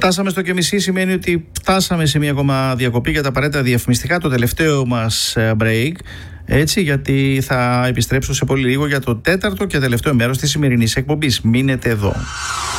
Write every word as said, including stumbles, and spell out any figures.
Φτάσαμε στο και μισή, σημαίνει ότι φτάσαμε σε μια ακόμα διακοπή για τα απαραίτητα διαφημιστικά, το τελευταίο μας break. Έτσι, γιατί θα επιστρέψω σε πολύ λίγο για το τέταρτο και τελευταίο μέρος της σημερινής εκπομπής. Μείνετε εδώ.